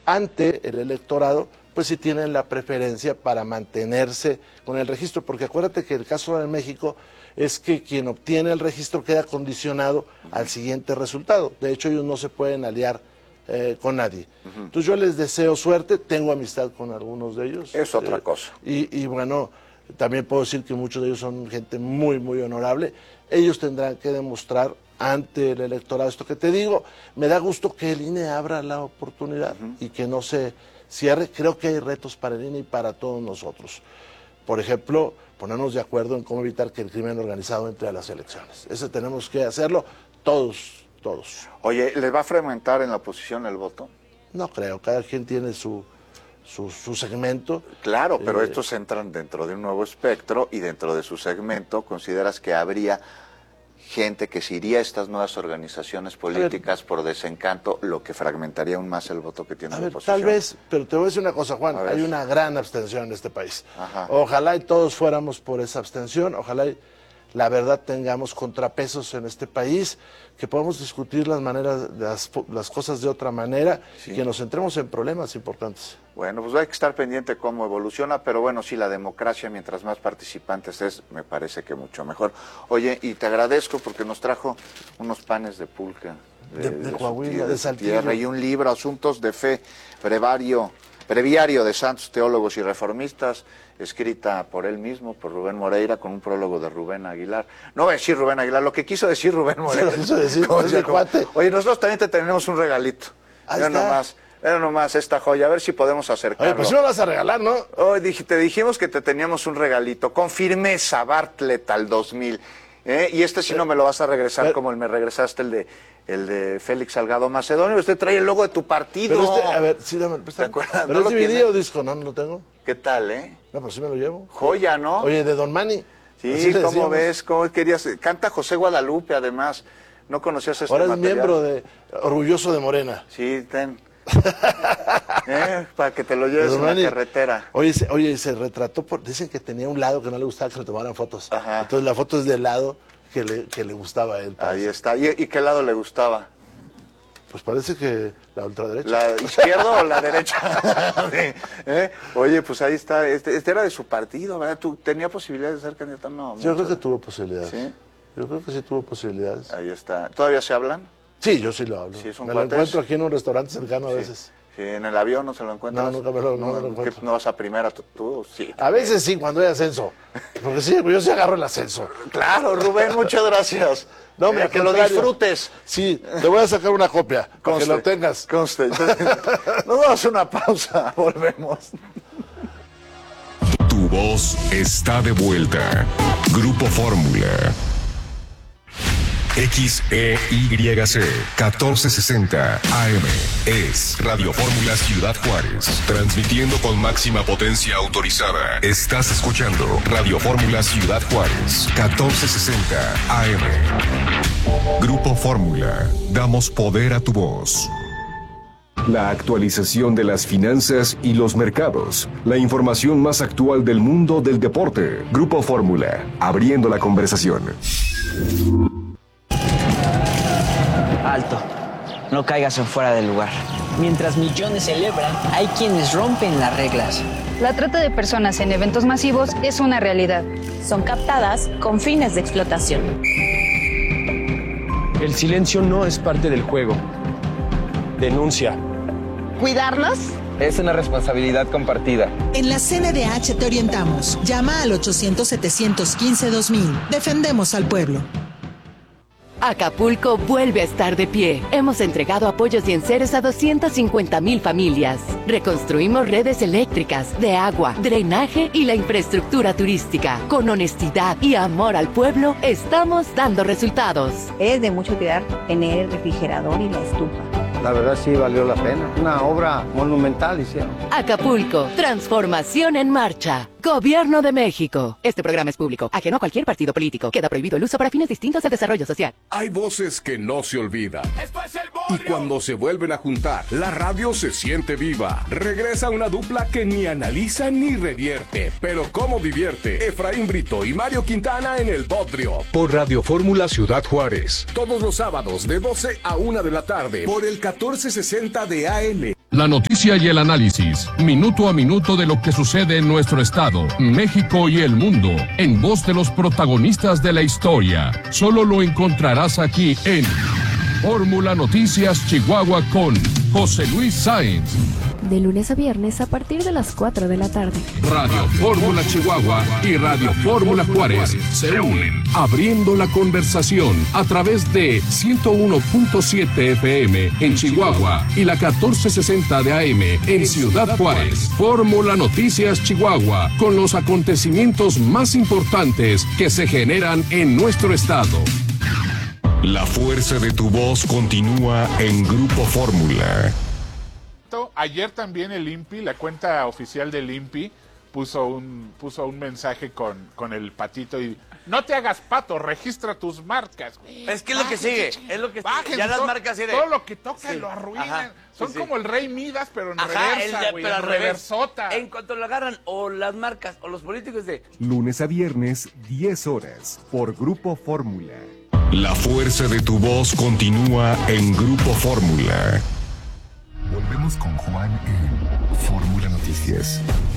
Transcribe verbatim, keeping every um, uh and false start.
ante el electorado, pues sí tienen la preferencia para mantenerse con el registro, porque acuérdate que el caso de México es que quien obtiene el registro queda condicionado al siguiente resultado. De hecho, ellos no se pueden aliar eh, con nadie. Uh-huh. Entonces yo les deseo suerte, tengo amistad con algunos de ellos. Es otra eh, cosa. Y, y bueno, también puedo decir que muchos de ellos son gente muy, muy honorable. Ellos tendrán que demostrar ante el electorado esto que te digo. Me da gusto que el I N E abra la oportunidad uh-huh. y que no se cierre. Creo que hay retos para el I N E y para todos nosotros. Por ejemplo, ponernos de acuerdo en cómo evitar que el crimen organizado entre a las elecciones. Eso tenemos que hacerlo todos, todos. Oye, ¿les va a fragmentar en la oposición el voto? No creo, cada quien tiene su, su, su segmento. Claro, pero eh, estos entran dentro de un nuevo espectro y dentro de su segmento consideras que habría gente que se iría a estas nuevas organizaciones políticas ver, por desencanto, lo que fragmentaría aún más el voto que tiene a la ver, oposición. Tal vez, pero te voy a decir una cosa, Juan, hay una gran abstención en este país. Ajá. Ojalá y todos fuéramos por esa abstención, ojalá y la verdad tengamos contrapesos en este país, que podamos discutir las maneras, las, las cosas de otra manera, sí. y que nos centremos en problemas importantes. Bueno, pues hay que estar pendiente cómo evoluciona, pero bueno, sí, la democracia, mientras más participantes es, me parece que mucho mejor. Oye, y te agradezco porque nos trajo unos panes de pulca. De, de, de, de Coahuila, tierra, de Saltillo. Y un libro, Asuntos de Fe, brevario, breviario de santos teólogos y reformistas, escrita por él mismo, por Rubén Moreira, con un prólogo de Rubén Aguilar. No voy a decir Rubén Aguilar, lo que quiso decir Rubén Moreira. Quiso decir, como, como, cuate. Oye, nosotros también te tenemos un regalito. Mira nomás, mira nomás esta joya, a ver si podemos acercarlo. Oye, pues sí me vas a regalar, ¿no? Hoy dije, te dijimos que te teníamos un regalito, con firmeza, Bartlett al dos mil. ¿eh? Y este sí no me lo vas a regresar pero, como el me regresaste el de el de Félix Salgado Macedonio. Usted trae el logo de tu partido. Pero este, a ver, sí, dame, ¿te acuerdas? ¿Pero ¿No es D V D o disco? No, no lo tengo. ¿Qué tal, eh? No, pero sí me lo llevo. Joya, ¿no? Oye, de Don Manny. Sí, ¿cómo ves? ¿Cómo querías? Canta José Guadalupe, además. ¿No conocías este Ahora es material? miembro de Orgulloso de Morena. Sí, ten. ¿Eh? Para que te lo lleves en la carretera. Oye, se, oye, se retrató por... Dicen que tenía un lado que no le gustaba que le tomaran fotos. Ajá. Entonces la foto es del lado que le, que le gustaba a él. Ahí está. ¿Y, ¿Y qué lado le gustaba? Pues parece que la ultraderecha. ¿La izquierda o la derecha? ¿Eh? Oye, pues ahí está. Este, este era de su partido, ¿verdad? ¿Tú tenía posibilidades de ser candidato? No. Yo mucho. creo que tuvo posibilidades. ¿Sí? Yo creo que sí tuvo posibilidades. Ahí está. ¿Todavía se hablan? Sí, yo sí lo hablo. ¿Sí, me lo encuentro aquí en un restaurante cercano a veces. Sí. Sí, ¿en el avión no se lo encuentras? No, nunca me lo, no, no me lo encuentro. ¿No vas a primera tú? tú? Sí. A veces sí, cuando hay ascenso. Porque sí, yo sí agarro el ascenso. Claro, Rubén, muchas gracias. No, eh, que lo disfrutes. Sí, te voy a sacar una copia, para que lo tengas. Conste. Nos damos una pausa, volvemos. Tu voz está de vuelta. Grupo Fórmula. X E Y C catorce sesenta A M es Radio Fórmula Ciudad Juárez, transmitiendo con máxima potencia autorizada. Estás escuchando Radio Fórmula Ciudad Juárez, catorce sesenta A M. Grupo Fórmula, damos poder a tu voz. La actualización de las finanzas y los mercados. La información más actual del mundo del deporte. Grupo Fórmula, abriendo la conversación. Alto, no caigas en fuera del lugar. Mientras millones celebran, hay quienes rompen las reglas. La trata de personas en eventos masivos es una realidad. Son captadas con fines de explotación. El silencio no es parte del juego. Denuncia. ¿Cuidarlos? Es una responsabilidad compartida. En la C N D H te orientamos. Llama al ochocientos, setecientos quince, dos mil. Defendemos al pueblo. Acapulco vuelve a estar de pie. Hemos entregado apoyos y enseres a doscientas cincuenta mil familias. Reconstruimos redes eléctricas, de agua, drenaje y la infraestructura turística. Con honestidad y amor al pueblo, estamos dando resultados. Es de mucha utilidad tener el refrigerador y la estufa. La verdad sí valió la pena. Una obra monumental hicieron. Acapulco, transformación en marcha. Gobierno de México. Este programa es público, ajeno a cualquier partido político. Queda prohibido el uso para fines distintos de desarrollo social. Hay voces que no se olvidan. Esto es el Bodrio. Y cuando se vuelven a juntar, la radio se siente viva. Regresa una dupla que ni analiza ni revierte, pero cómo divierte. Efraín Brito y Mario Quintana en el Bodrio. Por Radio Fórmula Ciudad Juárez. Todos los sábados de doce a una de la tarde. Por el catorce sesenta de A M. La noticia y el análisis, minuto a minuto de lo que sucede en nuestro estado, México y el mundo, en voz de los protagonistas de la historia. Solo lo encontrarás aquí en Fórmula Noticias Chihuahua con José Luis Sáenz. De lunes a viernes a partir de las cuatro de la tarde. Radio Fórmula Chihuahua y Radio Fórmula Juárez se unen, abriendo la conversación a través de ciento uno punto siete F M en Chihuahua y la catorce sesenta de A M en Ciudad Juárez. Fórmula Noticias Chihuahua, con los acontecimientos más importantes que se generan en nuestro estado. La fuerza de tu voz continúa en Grupo Fórmula. Ayer también el I N P I, la cuenta oficial del I N P I, puso un puso un mensaje con, con el patito y no te hagas pato, registra tus marcas. Es que es lo que sigue, es lo que Bájense, ya las todo, marcas de... todo lo que tocan sí. lo arruinan. Ajá, Son sí, sí. como el Rey Midas, pero en Ajá, reversa, el, güey, pero en al revés. reversota. En cuanto lo agarran o las marcas o los políticos de... Lunes a viernes, diez horas, por Grupo Fórmula. La fuerza de tu voz continúa en Grupo Fórmula. Volvemos con Juan en Fórmula Noticias.